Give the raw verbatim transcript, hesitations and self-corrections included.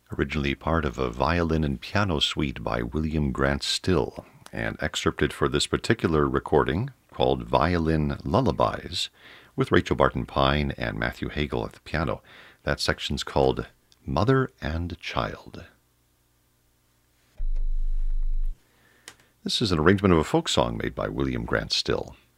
originally part of a violin and piano suite by William Grant Still, and excerpted for this particular recording called Violin Lullabies, with Rachel Barton Pine and Matthew Hagel at the piano. That section's called Mother and Child. This is an arrangement of a folk song made by William Grant Still.